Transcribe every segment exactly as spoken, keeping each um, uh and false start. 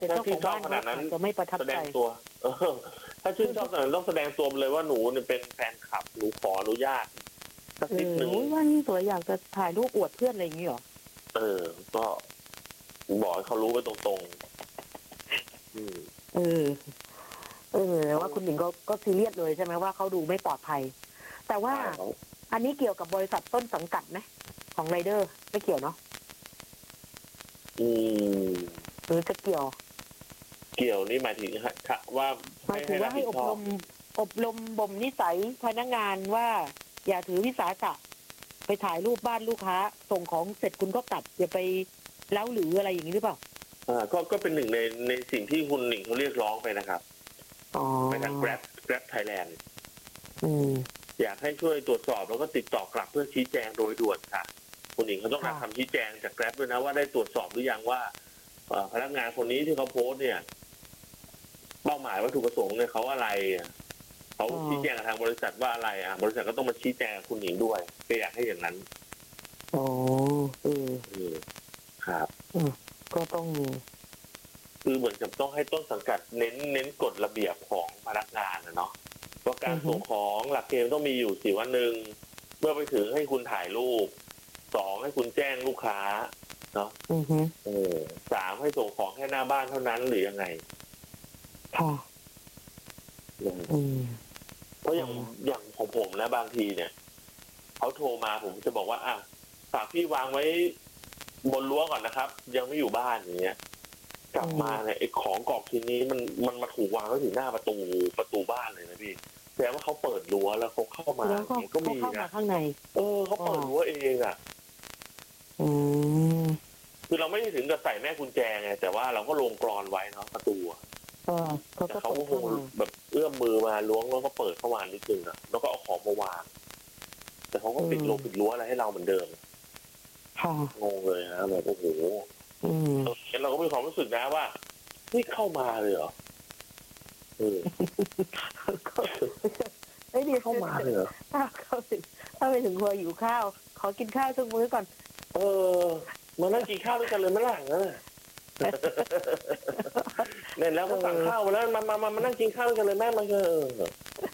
ถ้าที่ชอบขนาดนั้นจะไม่ประทับใจแสดงตัวเออถ้าชื่นชอบขนาดนั้นต้องแสดงตัวเลยว่าหนูเนี่ยเป็นแฟนคลับหนูขออนุญาตสักนิดนึงว่านี่สวยอยากจะถ่ายรูปอวดเพื่อนอะไรอย่างนี้หรอเออก็บอกให้เขารู้ไปตรงๆอืมเออเออว่าคุณหญิงก็ก็ซีเรียสเลยใช่ไหมว่าเขาดูไม่ปลอดภัยแต่ว่าอันนี้เกี่ยวกับบริษัทต้นสังกัดไหมของไรเดอร์ไม่เกี่ยวเนาะอืมหรือจะเกี่ยวเกี่ยวนี่หมายถึงว่าหมายถึงว่าให้อบรมอบรมบ่มนิสัยพนักงานว่าอย่าถือวิสาสะไปถ่ายรูปบ้านลูกค้าส่งของเสร็จคุณก็กลับอย่าไปเล้าหรืออะไรอย่างนี้หรือเปล่าอ่าก็ก็เป็นหนึ่งในในสิ่งที่คุณหนิงเขาเรียกร้องไปนะครับไปทาง Grab Grab Thailand อืมอยากให้ช่วยตรวจสอบแล้วก็ติดต่อกลับเพื่อชี้แจงโดยด่วนค่ะคุณหนิงเขาต้องการทำชี้แจงจาก Grab ด้วยนะว่าได้ตรวจสอบหรือยังว่าพนักงานคนนี้ที่เขาโพสต์เนี่ยเป้าหมายวัตถุประสงค์เนี่ยเขาอะไรเขาชี้แจงกับทางบริษัทว่าอะไรอ่ะบริษัทก็ต้องมาชี้แจงคุณหญิงด้วยก็อยากให้อย่างนั้นอ๋อเออครับก็ต้องคือเหมือนกับต้องให้ต้นสังกัดเน้นเน้นกฎระเบียบของพนักงานนะเนาะว่าการส่งของหลักเกณฑ์ต้องมีอยู่สี่วันหนึ่งเมื่อไปถึงให้คุณถ่ายรูปสองให้คุณแจ้งลูกค้าเนาะเออสามให้ส่งของแค่หน้าบ้านเท่านั้นหรือยังไงค่ะเพราะอย่างอย่างของผมนะบางทีเนี่ยเขาโทรมาผมจะบอกว่าอ่ะฝากพี่วางไว้บนรั้วก่อนนะครับยังไม่อยู่บ้านอย่างเงี้ยกลับมาเนี่ยไอ้ของกรอบชิ้นนี้มันมันมาถูกวางไว้ถึงหน้าประตูประตูบ้านเลยนะพี่แสดงว่าเขาเปิดรั้วแล้วเขาเข้ามาก็มีนะข้างในเออเขาเปิดรั้วเองอ่ะอืมคือเราไม่ได้ถึงกับใส่แม่กุญแจไงแต่ว่าเราก็ลงกรอนไว้เนาะประตูแต่เขาคงแบบเอื้อมมือมาล้วงแล้วก็เปิดเข้ามานิดนึงอ่ะแล้วก็เอาของมาวางแต่เขาก็ปิดรั้วปิดรั้วอะไรให้เราเหมือนเดิมงงเลยนะแบบโอ้โหเราก็มีความรู้สึกนะว่านี่เข้ามาเลยเหรอเออไม่ดีเข้ามาเลยเหรอถ้าเข้าถึงถ้าไปถึงครัวหิวข้าวขอกินข้าวสักมื้อก่อนเออมานั่งกินข้าวด้วยกันเลยไม่หลังนะเนี่ยแล้วก็สั่งข้าวมาแล้วมามามามานั่งกินข้าวด้วยกันเลยแม่มาเถอะ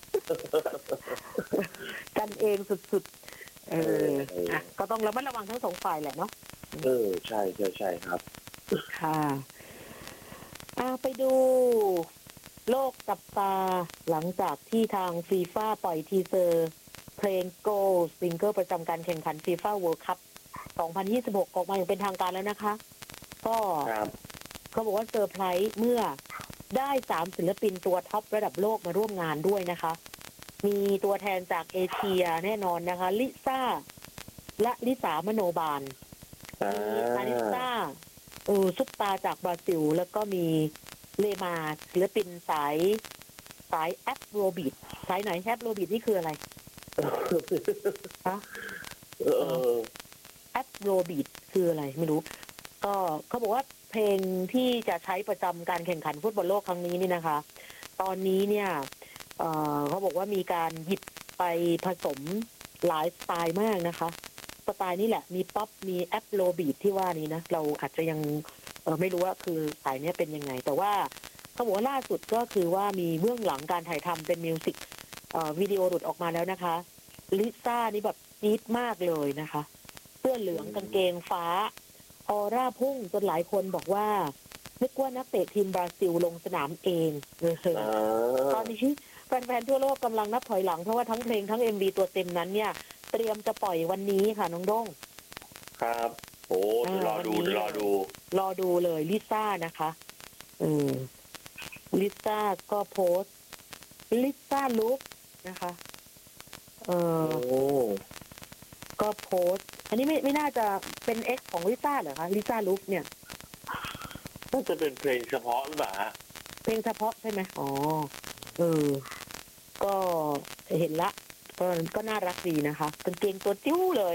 กันเองสุดๆเอออ่ะก็ต้องระมัดระวังทั้งสองฝ่ายแหละเนาะเออใช่ใช่ใช่ครับค่ะอ่าไปดูโลกจับตาหลังจากที่ทางฟีฟ่าปล่อยทีเซอร์เพลง Go ซิงเกิลประจำการแข่งขันฟีฟ่าเวิลด์คัพสองพันยี่สิบหกออกมาอย่างเป็นทางการแล้วนะคะก็เขาบอกว่าเซอร์ไพรส์เมื่อได้สามศิลปินตัวท็อประดับโลกมาร่วมงานด้วยนะคะมีตัวแทนจากเอเชียแน่นอนนะคะลิซ่าและลิสามโนบาลมีอาริซ่าเออซุปตาจากบราซิลแล้วก็มีเลมาศิลปินสายสายแอฟโรบีทสายไหนแอฟโรบีทนี่คืออะไรฮะแอฟโรบีทคืออะไรไม่รู้ก็เขาบอกว่าเพลงที่จะใช้ประจำการแข่งขันฟุตบอลโลกครั้งนี้นี่นะคะตอนนี้เนี่ยเอ่อเขาบอกว่ามีการหยิบไปผสมหลายสไตล์มากนะคะสไตล์นี่แหละมีป๊อปมีแอฟโรบีทที่ว่านี้นะเราอาจจะยังเออไม่รู้ว่าคือสายนี้เป็นยังไงแต่ว่าเขาบอกว่าล่าสุดก็คือว่ามีเบื้องหลังการถ่ายทำเป็นมิวสิกเอ่อวิดีโอหลุดออกมาแล้วนะคะลิซ่านี่แบบจี๊ดมากเลยนะคะเสื้อเหลืองกางเกงฟ้าออร่าพุ่งจนหลายคนบอกว่านึกว่านักเตะทีมบราซิลลงสนามเองเลยตอนนี้แฟนๆทั่วโลกกำลังนับถอยหลังเพราะว่าทั้งเพลงทั้ง เอ็ม วี ตัวเต็มนั้นเนี่ยเตรียมจะปล่อยวันนี้ค่ะน้องด้งครับโอ้รอดูรอดูรอดูเลยลิซ่านะคะเออลิซ่าก็โพสต์ลิซ่าลุคนะคะเออก็โพสต์อันนี้ไม่ไม่น่าจะเป็นเอ็กของลิซ่าเหรอคะลิซ่าลุคเนี่ยน่าจะเป็นเพลงเฉพาะหรือเปล่าเพลงเฉพาะใช่ไหมอ๋อเออก็เห็นละก็ก็น่ารักดีนะคะกางเกงตัวจิ้วเลย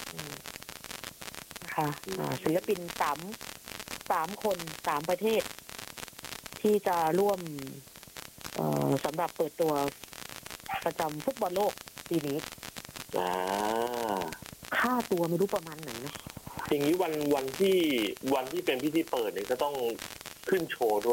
นะคะศิลปินสามสามคนสามประเทศที่จะร่วมสำหรับเปิดตัวประจำฟุตบอลโลกปีนี้ค่าตัวไม่รู้ประมาณไหนนะอย่างนี้วันวันที่วันที่เป็นพิธีเปิดเนี่ยก็ต้องขึ้นโชว์ด้วย